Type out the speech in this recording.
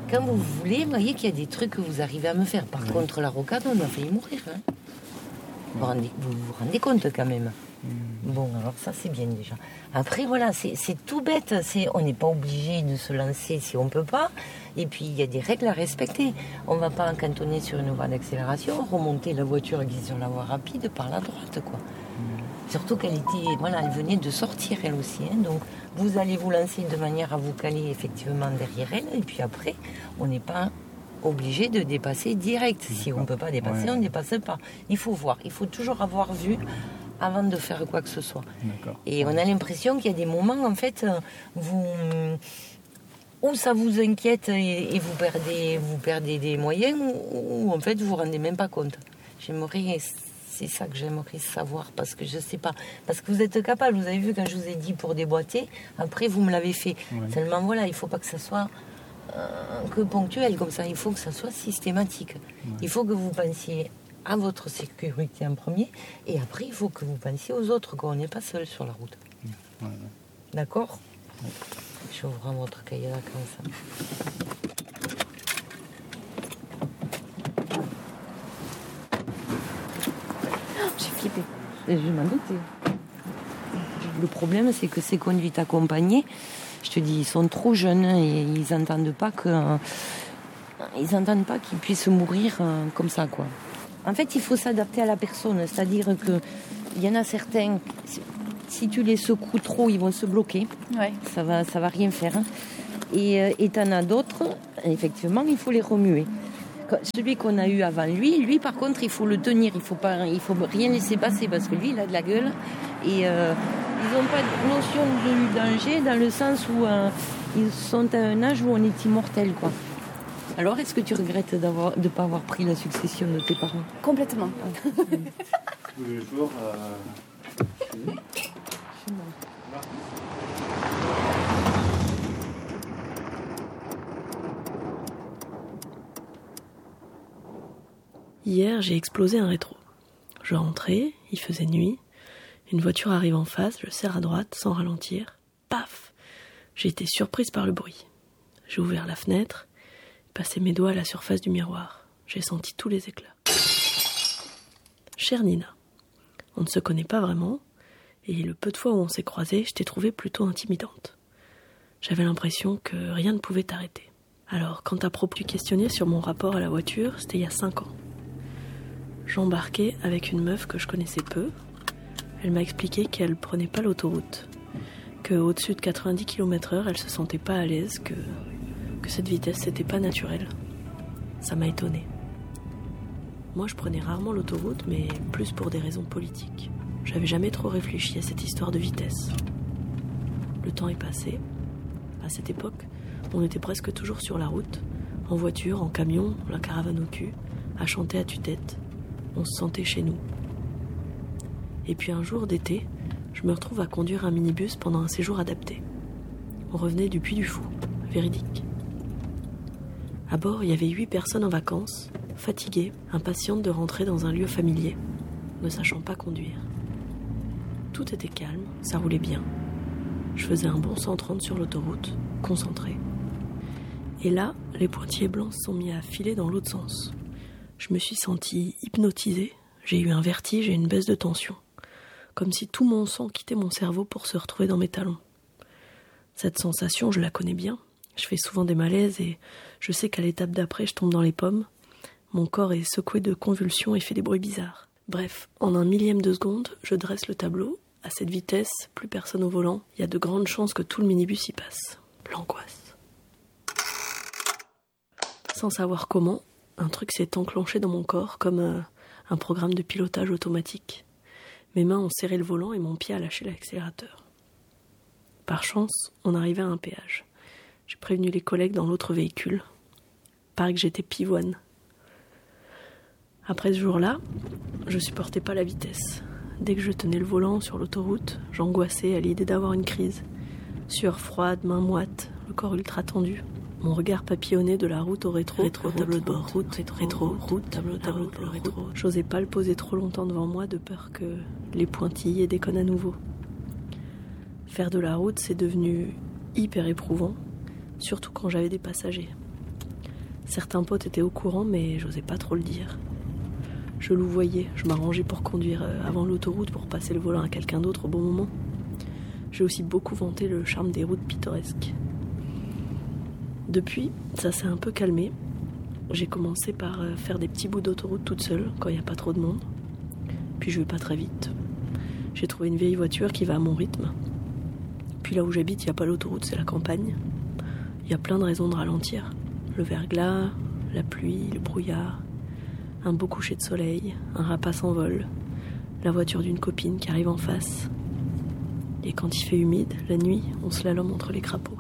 quand vous voulez, vous voyez qu'il y a des trucs que vous arrivez à me faire. Par contre, la rocade, on a failli mourir. Hein. Vous vous rendez compte quand même. Bon, alors ça, c'est bien déjà. Après, voilà, c'est tout bête. On n'est pas obligé de se lancer si on ne peut pas. Et puis, il y a des règles à respecter. On ne va pas cantonner sur une voie d'accélération, remonter la voiture qui est sur la voie rapide par la droite, quoi. Surtout qu'elle venait de sortir, elle aussi. Hein. Donc, vous allez vous lancer de manière à vous caler effectivement derrière elle. Et puis après, on n'est pas obligé de dépasser direct. Si on ne peut pas dépasser, on ne dépasse pas. Il faut voir. Il faut toujours avoir vu avant de faire quoi que ce soit. D'accord. Et on a l'impression qu'il y a des moments, en fait, où ça vous inquiète et vous perdez des moyens, ou en fait, vous ne vous rendez même pas compte. C'est ça que j'aimerais savoir, parce que je ne sais pas. Parce que vous êtes capable, vous avez vu quand je vous ai dit pour déboîter, après vous me l'avez fait. Ouais. Seulement voilà, il ne faut pas que ça soit que ponctuel comme ça, il faut que ça soit systématique. Ouais. Il faut que vous pensiez à votre sécurité en premier, et après il faut que vous pensiez aux autres, qu'on n'est pas seul sur la route. Ouais. D'accord ? Ouais. Je vais ouvrir votre cahier là comme ça. J'ai flippé. Je m'en doutais. Le problème, c'est que ces conduites accompagnées, je te dis, ils sont trop jeunes et ils n'entendent pas qu'ils puissent mourir comme ça, quoi. En fait, il faut s'adapter à la personne. C'est-à-dire qu'il y en a certains, si tu les secoues trop, ils vont se bloquer. Ouais. Ça va rien faire. Et t'en as d'autres, effectivement, il faut les remuer. Celui qu'on a eu avant lui, par contre, il faut le tenir. Il faut rien laisser passer parce que lui, il a de la gueule. Et ils n'ont pas de notion de danger dans le sens où ils sont à un âge où on est immortel, quoi. Alors, est-ce que tu regrettes de ne pas avoir pris la succession de tes parents ? Complètement. Tous les jours... Hier, j'ai explosé un rétro. Je rentrais, il faisait nuit. Une voiture arrive en face, je serre à droite sans ralentir. Paf ! J'ai été surprise par le bruit. J'ai ouvert la fenêtre, passé mes doigts à la surface du miroir. J'ai senti tous les éclats. Chère Nina, on ne se connaît pas vraiment, et le peu de fois où on s'est croisés, je t'ai trouvée plutôt intimidante. J'avais l'impression que rien ne pouvait t'arrêter. Alors, quand à propos du questionnaire sur mon rapport à la voiture, c'était il y a 5 ans. J'embarquais avec une meuf que je connaissais peu. Elle m'a expliqué qu'elle prenait pas l'autoroute, qu'au-dessus de 90 km/h, elle se sentait pas à l'aise, que cette vitesse c'était pas naturel. Ça m'a étonnée. Moi je prenais rarement l'autoroute, mais plus pour des raisons politiques. J'avais jamais trop réfléchi à cette histoire de vitesse. Le temps est passé. À cette époque, on était presque toujours sur la route, en voiture, en camion, la caravane au cul, à chanter à tue-tête. On se sentait chez nous. Et puis un jour d'été, je me retrouve à conduire un minibus pendant un séjour adapté. On revenait du Puy du Fou, véridique. À bord, il y avait 8 personnes en vacances, fatiguées, impatientes de rentrer dans un lieu familier, ne sachant pas conduire. Tout était calme, ça roulait bien. Je faisais un bon 130 sur l'autoroute, concentré. Et là, les pointillés blancs se sont mis à filer dans l'autre sens. Je me suis sentie hypnotisée, j'ai eu un vertige et une baisse de tension. Comme si tout mon sang quittait mon cerveau pour se retrouver dans mes talons. Cette sensation, je la connais bien. Je fais souvent des malaises et je sais qu'à l'étape d'après, je tombe dans les pommes. Mon corps est secoué de convulsions et fait des bruits bizarres. Bref, en un millième de seconde, je dresse le tableau. À cette vitesse, plus personne au volant. Il y a de grandes chances que tout le minibus y passe. L'angoisse. Sans savoir comment, un truc s'est enclenché dans mon corps comme un programme de pilotage automatique. Mes mains ont serré le volant et mon pied a lâché l'accélérateur. Par chance, on arrivait à un péage. J'ai prévenu les collègues dans l'autre véhicule. Paraît que j'étais pivoine. Après ce jour-là, je supportais pas la vitesse. Dès que je tenais le volant sur l'autoroute, j'angoissais à l'idée d'avoir une crise. Sueur froide, mains moites, le corps ultra tendu. Mon regard papillonné de la route au rétro, tableau de bord, route, tableau de bord, rétro. J'osais pas le poser trop longtemps devant moi de peur que les pointillés déconnent à nouveau. Faire de la route, c'est devenu hyper éprouvant, surtout quand j'avais des passagers. Certains potes étaient au courant, mais j'osais pas trop le dire. Je louvoyais, je m'arrangeais pour conduire avant l'autoroute pour passer le volant à quelqu'un d'autre au bon moment. J'ai aussi beaucoup vanté le charme des routes pittoresques. Depuis, ça s'est un peu calmé. J'ai commencé par faire des petits bouts d'autoroute toute seule, quand il n'y a pas trop de monde. Puis je vais pas très vite. J'ai trouvé une vieille voiture qui va à mon rythme. Puis là où j'habite, il n'y a pas l'autoroute, c'est la campagne. Il y a plein de raisons de ralentir. Le verglas, la pluie, le brouillard, un beau coucher de soleil, un rapace en vol, la voiture d'une copine qui arrive en face. Et quand il fait humide, la nuit, on slalome entre les crapauds.